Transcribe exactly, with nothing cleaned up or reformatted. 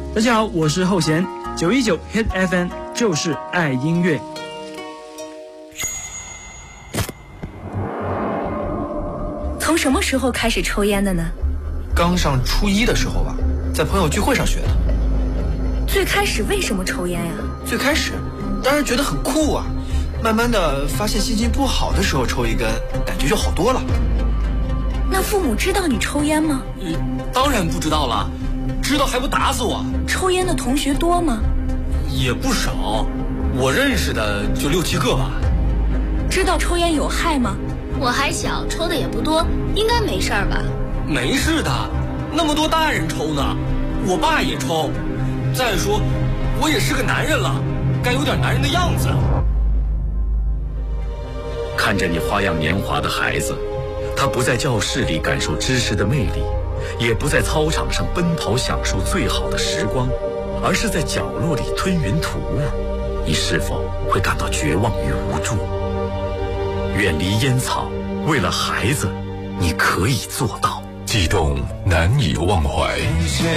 大家好，我是后弦，九一九 Hit F M 就是爱音乐。 从什么时候开始抽烟的呢？ 刚上初一的时候吧，在朋友聚会上学的。 最开始为什么抽烟呀？ 最开始当然觉得很酷啊，慢慢的发现心情不好的时候抽一根，感觉就好多了。 那父母知道你抽烟吗？ 嗯，当然不知道了，知道还不打死我。 抽烟的同学多吗？ 也不少，我认识的就六七个吧。 知道抽烟有害吗？ 我还小，抽的也不多，应该没事儿吧？ 没事的，那么多大人抽呢，我爸也抽。再说，我也是个男人了，该有点男人的样子。 看着你花样年华的孩子，他不在教室里感受知识的魅力，也不在操场上奔跑享受最好的时光，而是在角落里吞云吐雾，你是否会感到绝望与无助？远离烟草，为了孩子，你可以做到。 悸动难以忘怀。